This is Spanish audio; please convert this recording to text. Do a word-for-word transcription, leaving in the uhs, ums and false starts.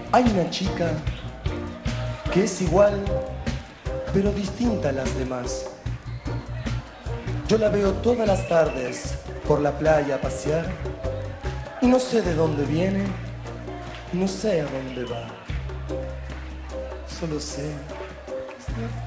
Hay una chica que es igual, pero distinta a las demás. Yo la veo todas las tardes por la playa a pasear y no sé de dónde viene, no sé a dónde va. Solo sé